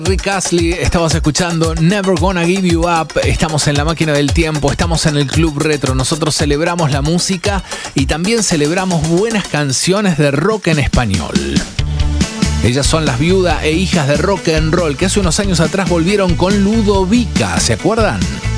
Rick Astley, estabas escuchando Never Gonna Give You Up. Estamos en la máquina del tiempo, estamos en el Club Retro. Nosotros celebramos la música y también celebramos buenas canciones de rock en español. Ellas son las Viuda e Hijas de Rock and Roll, que hace unos años atrás volvieron con Ludovica, ¿se acuerdan?